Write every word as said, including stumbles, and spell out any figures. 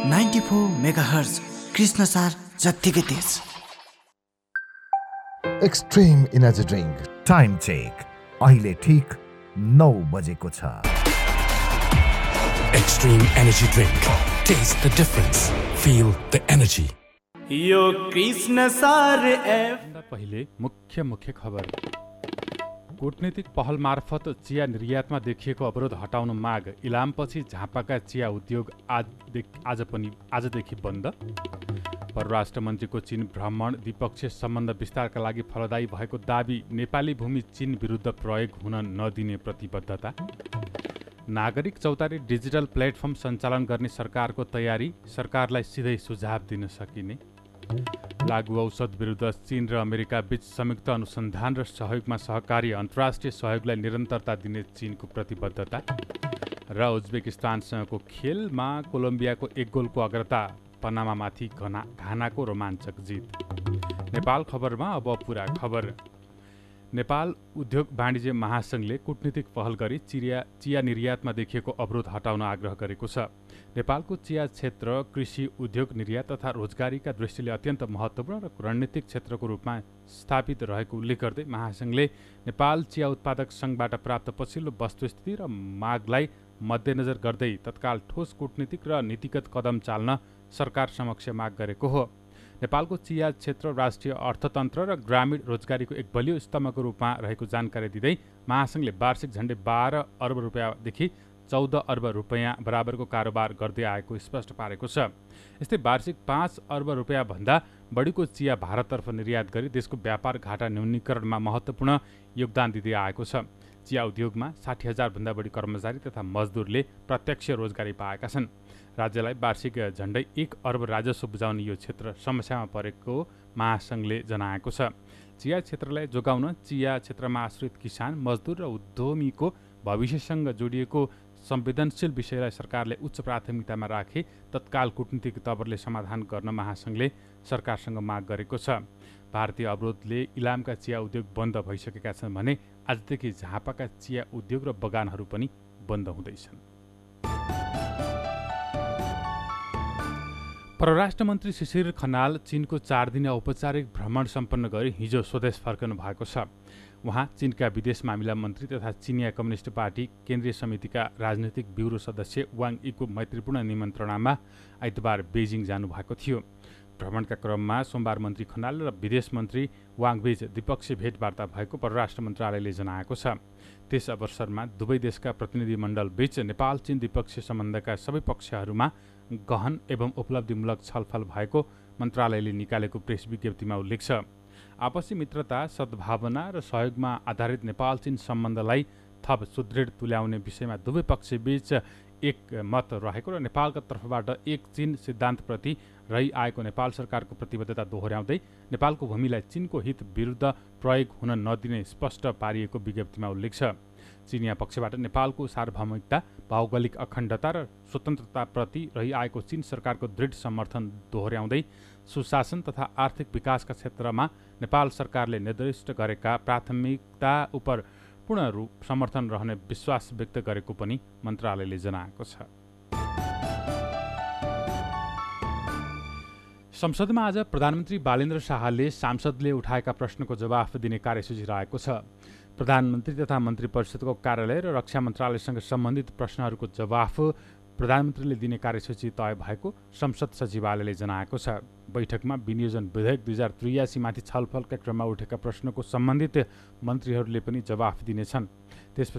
Ninety four megahertz Krishnasar जत्तिकै तेज। Extreme energy drink time check अहिले ठिक नौ बजेको छ। Extreme energy drink. Taste the difference. Feel the energy. यो कृष्णसार एफ। पहिले मुख्य मुख्य खबर। कूटनीतिक पहल मार्फत चिया निर्यातमा देखिएको अवरोध हटाउन माग। इलामपछि झापाका चिया उद्योग आज आज पनि आजदेखि बन्द। परराष्ट्र मन्त्रीको चीन भ्रमण द्विपक्षीय सम्बन्ध विस्तारका लागि फलदायी भएको दाबी। नेपाली भूमि चीन विरुद्ध प्रयोग हुन नदिने प्रतिबद्धता। नागरिक चौतारी डिजिटल प्लेटफर्म सञ्चालन गर्ने सरकारको तयारी। सरकारलाई सिधै सुझाव दिन सकिने। लागु औषध विरुद्ध चीन र अमेरिका बीच संयुक्त अनुसन्धान र सहयोगमा सहकारी। अन्तर्राष्ट्रिय सहयोगलाई निरन्तरता दिने चीनको प्रतिबद्धता। र उज्बेकिस्तानसँगको खेलमा कोलम्बियाको एक गोलको अग्रता। पनामामाथि घना घानाको रोमाञ्चक जित। नेपाल खबरमा अब पुरा खबर। नेपाल उद्योग वाणिज्य महासङ्घले कूटनीतिक पहल गरी चिया चिया निर्यातमा देखिएको अवरोध हटाउन आग्रह गरेको छ। नेपालको चिया क्षेत्र कृषि उद्योग निर्यात तथा रोजगारीका दृष्टिले अत्यन्त महत्त्वपूर्ण र रणनीतिक क्षेत्रको रूपमा स्थापित रहेको उल्लेख गर्दै महासङ्घले नेपाल चिया उत्पादक सङ्घबाट प्राप्त पछिल्लो वस्तुस्थिति र मागलाई मध्यनजर गर्दै तत्काल ठोस कूटनीतिक र नीतिगत कदम चाल्न सरकार समक्ष माग गरेको हो। नेपालको चिया क्षेत्र राष्ट्रिय अर्थतन्त्र र ग्रामीण रोजगारीको एक बलियो स्तम्भको रूपमा रहेको जानकारी दिँदै महासङ्घले वार्षिक झन्डै बाह्र अर्ब रुपियाँदेखि चौध अर्ब रुपियाँ बराबरको कारोबार गर्दै आएको स्पष्ट पारेको छ। यस्तै वार्षिक पाँच अर्ब रुपियाँभन्दा बढीको चिया भारततर्फ निर्यात गरी देशको व्यापार घाटा न्यूनीकरणमा महत्त्वपूर्ण योगदान दिँदै आएको छ। चिया उद्योगमा साठी हजारभन्दा बढी कर्मचारी तथा मजदुरले प्रत्यक्ष रोजगारी पाएका छन्। राज्यलाई वार्षिक झन्डै एक अर्ब राजस्व बुझाउने यो क्षेत्र समस्यामा परेको महासङ्घले जनाएको छ। चिया क्षेत्रलाई जोगाउन चिया क्षेत्रमा आश्रित किसान मजदुर र उद्यमीको भविष्यसँग जोडिएको संवेदनशील विषयलाई सरकारले उच्च प्राथमिकतामा राखे तत्काल कूटनीतिक तवरले समाधान गर्न महासङ्घले सरकारसँग माग गरेको छ। भारतीय अवरोधले इलामका चिया उद्योग बन्द भइसकेका छन् भने आजदेखि झापाका चिया उद्योग र बगानहरू पनि बन्द हुँदैछन्। परराष्ट्र मन्त्री शिशिर खनाल चीनको चार दिने औपचारिक भ्रमण सम्पन्न गरी हिजो स्वदेश फर्कनु भएको छ। उहाँ चीनका विदेश मामिला मन्त्री तथा चिनिया कम्युनिस्ट पार्टी केन्द्रीय समितिका राजनैतिक ब्युरो सदस्य वाङ यीको मैत्रीपूर्ण निमन्त्रणामा आइतबार बेजिङ जानुभएको थियो। भ्रमणका क्रममा सोमबार मन्त्री खनाल र विदेश मन्त्री वाङबीच द्विपक्षीय भेटवार्ता भएको परराष्ट्र मन्त्रालयले जनाएको छ। त्यस अवसरमा दुवै देशका प्रतिनिधिमण्डल बीच नेपाल चीन द्विपक्षीय सम्बन्धका सबै पक्षहरूमा गहन एवं उपलब्धिमूलक छलफल भएको मन्त्रालयले निकालेको प्रेस विज्ञप्तिमा उल्लेख छ। आपसी मित्रता सद्भावना र सहयोगमा आधारित नेपाल चीन सम्बन्धलाई थप सुदृढ तुल्याउने विषयमा दुवै पक्षबीच एक मत रहेको र नेपालका तर्फबाट एक चीन सिद्धान्तप्रति रही आएको नेपाल सरकारको प्रतिबद्धता दोहोर्याउँदै नेपालको भूमिलाई चीनको हित विरुद्ध प्रयोग हुन नदिने स्पष्ट पारिएको विज्ञप्तिमा उल्लेख छ। चिनिया पक्षबाट नेपालको सार्वभौमिकता भौगोलिक अखण्डता र स्वतन्त्रताप्रति रही आएको चीन सरकारको दृढ समर्थन दोहोर्याउँदै सुशासन तथा आर्थिक विकासका क्षेत्रमा नेपाल सरकारले निर्दिष्ट गरेका प्राथमिकता उप पूर्ण रूप समर्थन रहने विश्वास व्यक्त गरेको पनि मन्त्रालयले जनाएको छ। संसदमा आज प्रधानमन्त्री बालेन्द्र शाहले सांसदले उठाएका प्रश्नको जवाफ दिने कार्यसूची रहेको छ। प्रधानमन्त्री तथा मन्त्री परिषदको कार्यालय र रक्षा मन्त्रालयसँग सम्बन्धित प्रश्नहरूको जवाफ प्रधानमन्त्रीले दिने कार्यसूची तय भएको संसद सचिवालयले जनाएको छ। बैठकमा विनियोजन विधेयक दुई हजार त्रियासी माथि छलफलका क्रममा उठेका प्रश्नको सम्बन्धित मन्त्रीहरूले पनि जवाफ दिनेछन्। त्यसपछि